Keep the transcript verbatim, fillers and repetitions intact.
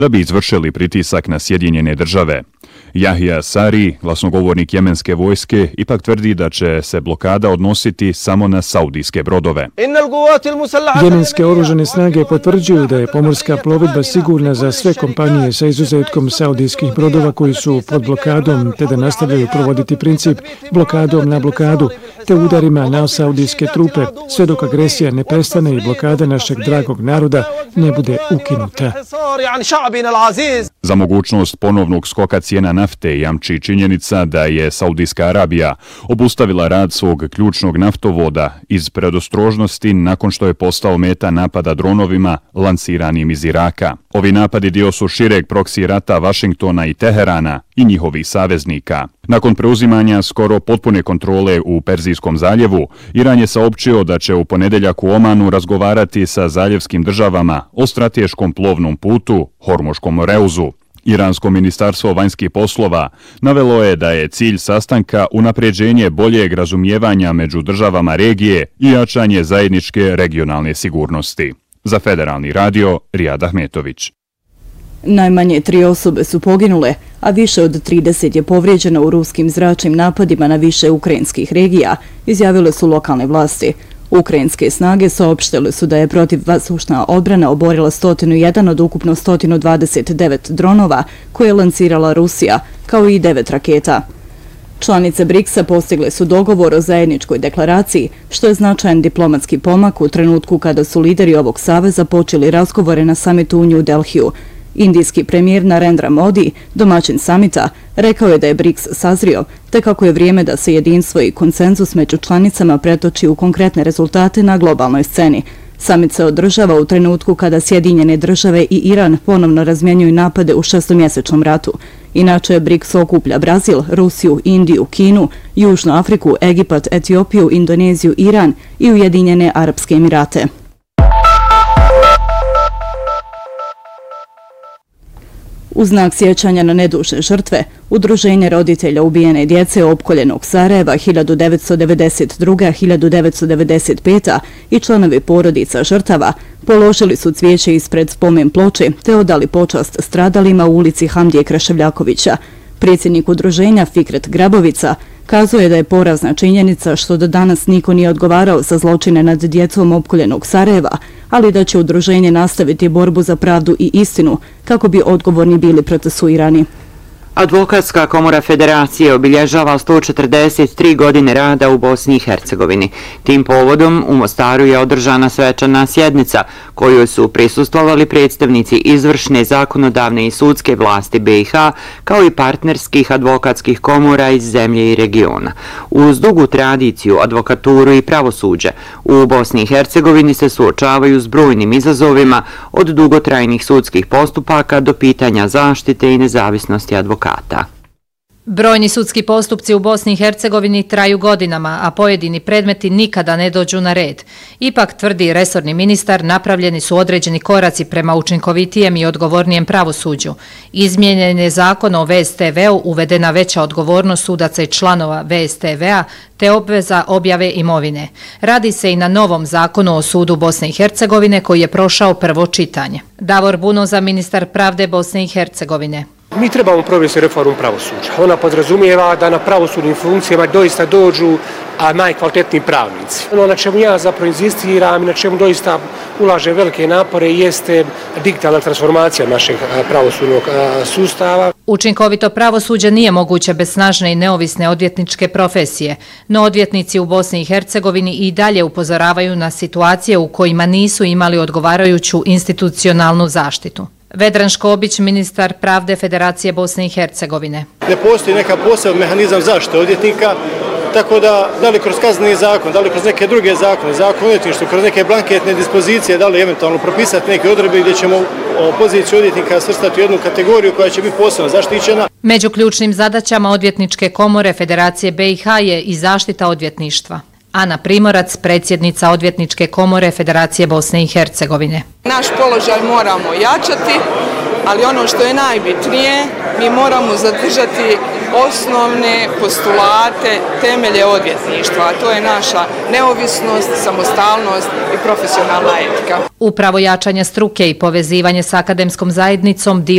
da bi izvršili pritisak na Sjedinjene države. Jahja Sari, glasnogovornik jemenske vojske, ipak tvrdi da će se blokada odnositi samo na saudijske brodove. Jemenske oružane snage potvrđuju da je pomorska plovidba sigurna za sve kompanije sa izuzetkom saudijskih brodova koji su pod blokadom, te da nastavljaju provoditi princip blokadom na blokadu, te udarima na saudijske trupe, sve dok agresija ne prestane i blokada našeg dragog naroda ne bude ukinuta. Za mogućnost ponovnog skoka cijena nafte jamči činjenica da je Saudijska Arabija obustavila rad svog ključnog naftovoda iz predostrožnosti nakon što je postao meta napada dronovima lansiranim iz Iraka. Ovi napadi dio su šireg proksi rata Vašingtona i Teherana i njihovih saveznika. Nakon preuzimanja skoro potpune kontrole u Perzijskom zaljevu, Iran je saopćio da će u ponedeljak u Omanu razgovarati sa zaljevskim državama o strateškom plovnom putu Hormuškom reuzu. Iransko ministarstvo vanjskih poslova navelo je da je cilj sastanka unapređenje boljeg razumijevanja među državama regije i jačanje zajedničke regionalne sigurnosti. Za Federalni radio, Rijad Ahmetović. Najmanje tri osobe su poginule, a više od trideset je povrijeđeno u ruskim zračnim napadima na više ukrajinskih regija, izjavile su lokalne vlasti. Ukrajinske snage saopštile su da je protivvazdušna odbrana oborila sto jedan od ukupno sto dvadeset devet dronova koje je lancirala Rusija, kao i devet raketa. Članice briksa postigle su dogovor o zajedničkoj deklaraciji, što je značajan diplomatski pomak u trenutku kada su lideri ovog saveza počeli razgovore na samitu u New Delhiju. Indijski premijer Narendra Modi, domaćin samita, rekao je da je briks sazrio, te kako je vrijeme da se jedinstvo i konsenzus među članicama pretoči u konkretne rezultate na globalnoj sceni. Samit se održava u trenutku kada Sjedinjene države i Iran ponovno razmjenjuju napade u šestomjesečnom ratu. Inače, briks okuplja Brazil, Rusiju, Indiju, Kinu, Južnu Afriku, Egipat, Etiopiju, Indoneziju, Iran i Ujedinjene Arapske Emirate. U znak sjećanja na nedužne žrtve, Udruženje roditelja ubijene djece opkoljenog Sarajeva hiljadu devetsto devedeset druge. do hiljadu devetsto devedeset pete. i članovi porodica žrtava položili su cvijeće ispred spomen ploče te odali počast stradalima u ulici Hamdije Kreševljakovića. Predsjednik udruženja Fikret Grabovica kazuje da je porazna činjenica što do danas niko nije odgovarao za zločine nad djecom opkoljenog Sarajeva, ali da će udruženje nastaviti borbu za pravdu i istinu kako bi odgovorni bili procesuirani. Advokatska komora Federacije obilježava sto četrdeset tri godine rada u Bosni i Hercegovini. Tim povodom u Mostaru je održana svečana sjednica kojoj su prisustvovali predstavnici izvršne, zakonodavne i sudske vlasti B i H kao i partnerskih advokatskih komora iz zemlje i regiona. Uz dugu tradiciju, advokaturu i pravosuđe u Bosni i Hercegovini se suočavaju s brojnim izazovima od dugotrajnih sudskih postupaka do pitanja zaštite i nezavisnosti advokata. Brojni sudski postupci u Bosni i Hercegovini traju godinama, a pojedini predmeti nikada ne dođu na red. Ipak, tvrdi resorni ministar, napravljeni su određeni koraci prema učinkovitijem i odgovornijem pravosuđu. Izmijenjen je zakon o V S T V-u, uvedena veća odgovornost sudaca i članova V S T V-a, te obveza objave imovine. Radi se i na novom zakonu o sudu Bosne i Hercegovine koji je prošao prvo čitanje. Davor Bunoza, ministar pravde Bosne i Hercegovine. Mi trebamo provesti reformu pravosuđa. Ona podrazumijeva da na pravosudnim funkcijama doista dođu a najkvalitetniji pravnici. Ono na čemu ja zapravo inzistiram i na čemu doista ulaže velike napore jeste digitalna transformacija našeg pravosudnog sustava. Učinkovito pravosuđe nije moguće bez snažne i neovisne odvjetničke profesije, no odvjetnici u Bosni i Hercegovini i dalje upozoravaju na situacije u kojima nisu imali odgovarajuću institucionalnu zaštitu. Vedran Škobić, ministar pravde Federacije Bosne i Hercegovine. Ne postoji neka poseban mehanizam zaštite odvjetnika, tako da da li kroz kazneni zakon, da li kroz neke druge zakone, zakon o odvjetništvu, kroz neke blanketne dispozicije, da li eventualno propisati neke odredbe gdje ćemo poziciju odvjetnika svrstati u jednu kategoriju koja će biti posebno zaštićena. Među ključnim zadaćama odvjetničke komore Federacije B i H je i zaštita odvjetništva. Ana Primorac, predsjednica Odvjetničke komore Federacije Bosne i Hercegovine. Naš položaj moramo jačati, ali ono što je najbitnije, mi moramo zadržati osnovne postulate, temelje odvjetništva, a to je naša neovisnost, samostalnost i profesionalna etika. Upravo jačanje struke i povezivanje s akademskom zajednicom dio